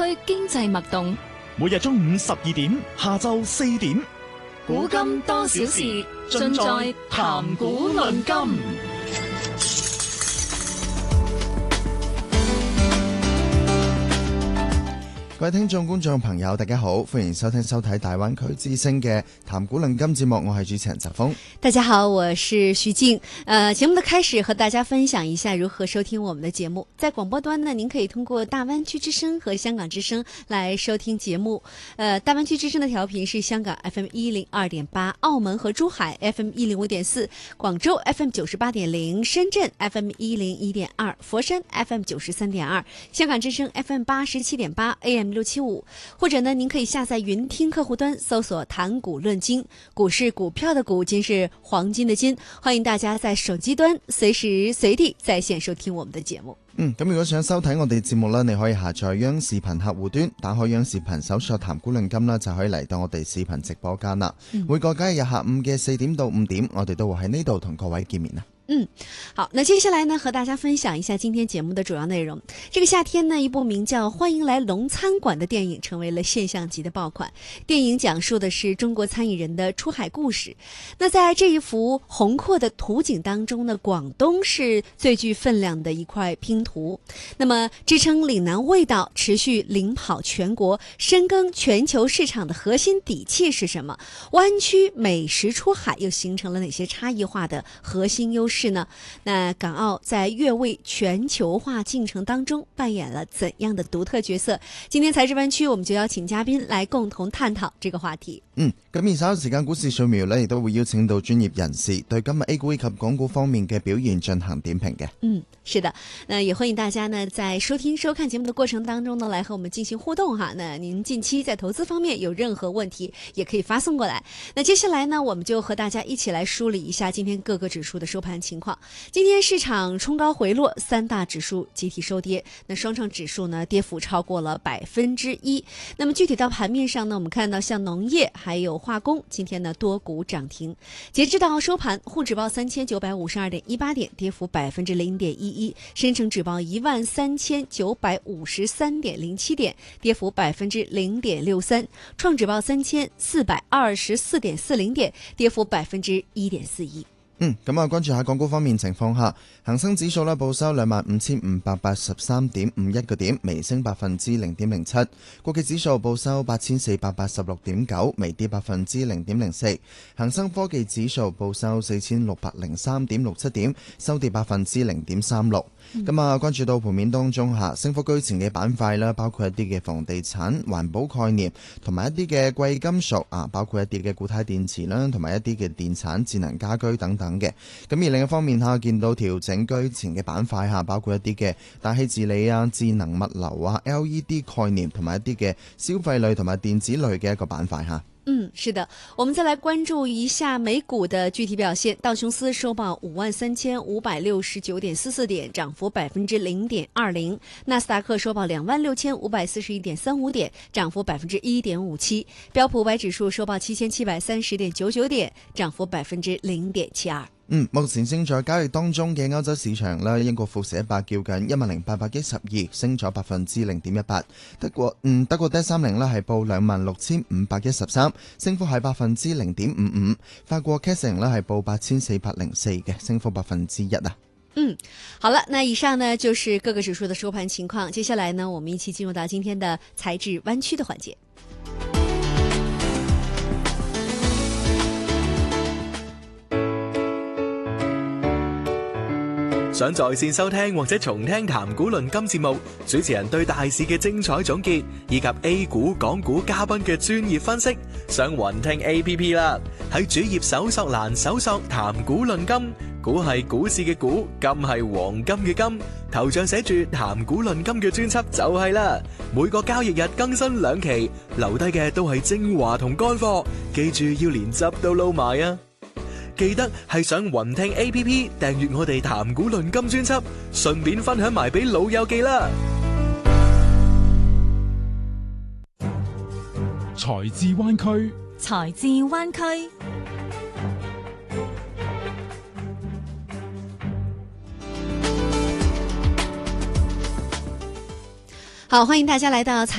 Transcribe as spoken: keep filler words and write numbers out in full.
區經濟脈動。 每日中午十二點，下晝四點， 古今多少事，盡在談古論今。 各位聽眾觀眾朋友大家好，歡迎收聽收睇大灣區之聲嘅談古論今節目，我係主持人澤峰。 大家好，我是徐靜。呃，節目的開始和大家分享一下如何收聽我們的節目。在廣播端呢，您可以通過大灣區之聲和香港之聲來收聽節目。呃，大灣區之聲的調頻是香港 F M 一零二點八，澳門和珠海 F M 一零五點四，廣州 F M 九十八點零，深圳 F M 一零一點二，佛山 F M 九十三點二，香港之聲 F M 八十七點八 A M。六七五，或者呢，您可以下載雲聽客戶端，搜索談古論今，股是股票的股，金是黃金的金。歡迎大家在手機端隨時隨地在線收聽我們的節目。 嗯，咁如果想收睇我哋節目呢，你可以下載央視頻客戶端，打開央視頻搜索談古論今啦，就可以嚟到我哋視頻直播間啦。嗯、每個假日下午嘅四點到五點，我哋都會喺呢度同各位見面啦。 嗯，好，那接下來呢，和大家分享一下今天節目的主要內容。這個夏天呢，一部名叫《歡迎來龍餐館》的電影成為了現象級的爆款。電影講述的是中國餐飲人的出海故事。那在這一幅宏闊的圖景當中呢，廣東是最具分量的一塊拼圖。那麼支撐嶺南味道持續領跑全國、深耕全球市場的核心底氣是什麼？灣區美食出海又形成了哪些差異化的核心優勢？是呢？那港澳在粵味全球化進程當中扮演了怎樣的獨特角色？今天財智灣區我們就邀請嘉賓來共同探討這個話題。 嗯，咁而稍後時間股市掃描呢，亦都會邀請到專業人士對今日 A 股以及港股方面嘅表現進行點評嘅。 嗯，是的，那也歡迎大家呢在收聽收看節目的過程當中呢，來和我們進行互動哈。那您近期在投資方面有任何問題，也可以發送過來。那接下來呢，我們就和大家一起來梳理一下今天各個指數的收盤情況。今天市場衝高回落，三大指數集體收跌。那雙創指數呢，跌幅超過了百分之一。那麼具體到盤面上呢，我們看到像農業還有化工，今天呢多股漲停。截至到收盤，滬指報三千九百五十二點一八點，跌幅百分之零點一一；深成指報一萬三千九百五十三點零七點，跌幅百分之零點六三；創指報三千四百二十四點四零點，跌幅百分之一點四一。 嗯，咁啊，關注下港股方面情況下，恒生指數呢報收兩萬五千五百八十三點五一個點，微升百分之零點零七。國企指數報收八千四百八十六點九，微跌百分之零點零四。恒生科技指數報收四千六百零三點六七點，收跌百分之零點三六。咁啊、嗯，關注到盤面當中下升幅居前嘅板塊啦，包括一啲嘅房地產、環保概念，同埋一啲嘅貴金屬啊，包括一啲嘅固態電池啦，同埋一啲嘅電產、智能家居等等嘅。咁而另一方面下見到調整居前嘅板塊下，包括一啲嘅大氣治理啊、智能物流啊、L E D 概念，同埋一啲嘅消費類同埋電子類嘅一個板塊下。 嗯，是的，我們再來關注一下美股的具體表現。道瓊斯收報五萬三千五百六十九點四四點，漲幅百分之零點二零。納斯達克收報兩萬六千五百四十一點三五點，漲幅百分之一點五七。標普五百指數收報七千七百三十點九九點，漲幅百分之零點七二。 嗯，目前正在交易當中嘅歐洲市場咧，英國富時一百叫緊一萬零八百一十二，升咗百分之零點一八。德國嗯德國 D 三十咧係報兩萬六千五百一十三，升幅係百分之零點五五。法國 C A C 咧係報八千四百零四嘅，升幅百分之一啊。 嗯，好了，那以上呢就是各個指數的收盤情況。接下來呢，我們一起進入到今天的財智灣區的環節。 想在線收聽或者重聽談古論今節目，主持人對大市嘅精彩總結，以及 A 股、港股嘉賓嘅專業分析，上雲聽 A P P 啦。喺主頁搜索欄搜索談古論今，股係股市嘅股，金係黃金嘅金，頭像寫住談古論今嘅專輯就係啦。每個交易日更新兩期，留低嘅都係精華同乾貨，記住要連汁都撈埋啊！記得係上雲聽 A P P 訂閱我哋談古論今專輯，順便分享埋俾老友記啦。 財智灣區， 財智灣區。 好，歡迎大家來到財